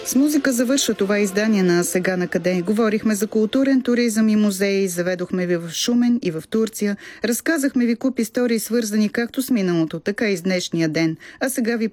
С музика завършва това издание на Сега на къде. Говорихме за културен туризъм и музеи, заведохме ви в Шумен и в Турция, разказахме ви куп истории, свързани както с миналото, така и с днешния ден. А сега ви